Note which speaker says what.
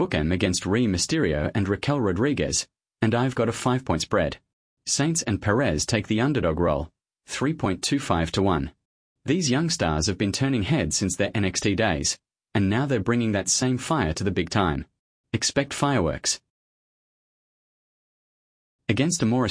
Speaker 1: Book'em against Rey Mysterio and Raquel Rodriguez, and I've got a 5-point spread. Saints and Perez take the underdog role, 3.25 to 1. These young stars have been turning heads since their NXT days, and now they're bringing that same fire to the big time. Expect fireworks. Against a more